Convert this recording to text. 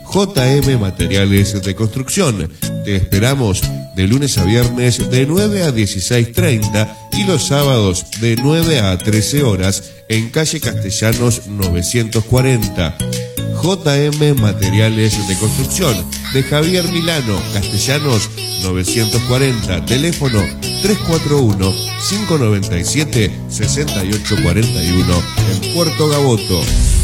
JM Materiales de Construcción. Te esperamos de lunes a viernes de 9 a 16:30 y los sábados de 9 a 13 horas en calle Castellanos 940. JM Materiales de Construcción de Javier Milano, Castellanos 940, teléfono 341-597-6841 en Puerto Gaboto.